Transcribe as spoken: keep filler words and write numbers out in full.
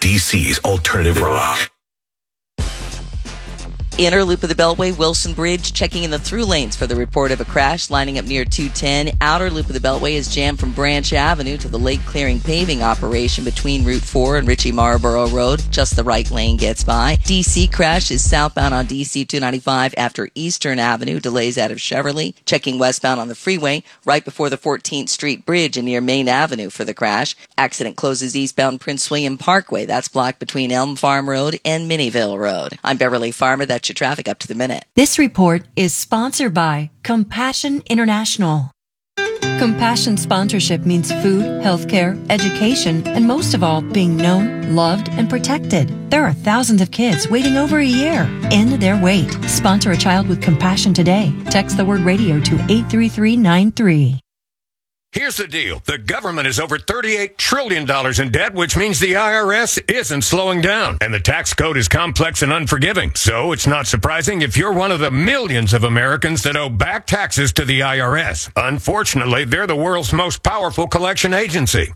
D C's alternative rock. Inner loop of the Beltway, Wilson Bridge, checking in the through lanes for the report of a crash, lining up near two ten. Outer loop of the Beltway is jammed from Branch Avenue to the lake clearing paving operation between Route four and Ritchie Marlborough Road. Just the right lane gets by. D C crash is southbound on D C two ninety-five after Eastern Avenue, delays out of Cheverly. Checking westbound on the freeway, right before the fourteenth Street Bridge and near Main Avenue for the crash. Accident closes eastbound Prince William Parkway. That's blocked between Elm Farm Road and Minnieville Road. I'm Beverly Farmer. That's your traffic up to the minute. This report is sponsored by Compassion International. Compassion sponsorship means food, healthcare, education, and most of all, being known, loved, and protected. There are thousands of kids waiting over a year. End their wait. Sponsor a child with compassion today. Text the word radio to eight three three nine three. Here's the deal. The government is over thirty-eight trillion dollars in debt, which means the I R S isn't slowing down. And the tax code is complex and unforgiving. So it's not surprising if you're one of the millions of Americans that owe back taxes to the I R S. Unfortunately, they're the world's most powerful collection agency.